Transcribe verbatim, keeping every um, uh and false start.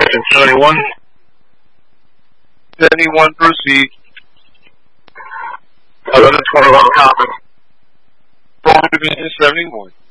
Section seventy-one. seventy-one, proceed. eleven twenty-one, copy. Wrong Division seventy-one.